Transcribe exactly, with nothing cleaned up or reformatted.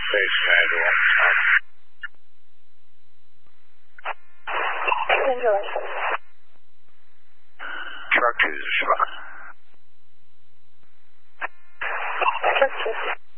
Base casual. Enjoy. Truck two is a spot. Truck two.